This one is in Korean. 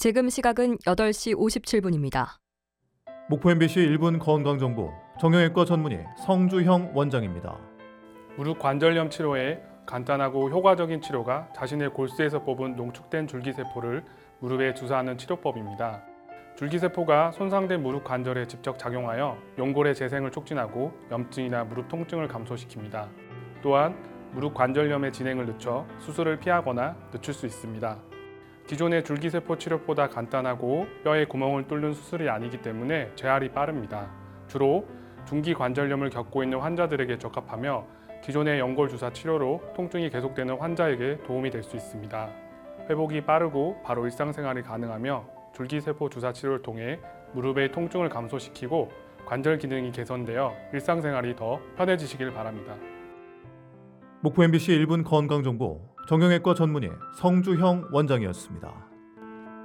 지금 시각은 8시 57분입니다. 목포 MBC 1분 건강정보 정형외과 전문의 성주형 원장입니다. 무릎 관절염 치료에 간단하고 효과적인 치료가 자신의 골수에서 뽑은 농축된 줄기세포를 무릎에 주사하는 치료법입니다. 줄기세포가 손상된 무릎 관절에 직접 작용하여 연골의 재생을 촉진하고 염증이나 무릎 통증을 감소시킵니다. 또한 무릎 관절염의 진행을 늦춰 수술을 피하거나 늦출 수 있습니다. 기존의 줄기세포 치료보다 간단하고 뼈에 구멍을 뚫는 수술이 아니기 때문에 재활이 빠릅니다. 주로 중기 관절염을 겪고 있는 환자들에게 적합하며 기존의 연골 주사 치료로 통증이 계속되는 환자에게 도움이 될 수 있습니다. 회복이 빠르고 바로 일상생활이 가능하며 줄기세포 주사 치료를 통해 무릎의 통증을 감소시키고 관절 기능이 개선되어 일상생활이 더 편해지시길 바랍니다. 목포 MBC 1분 건강정보 정형외과 전문의 성주형 원장이었습니다.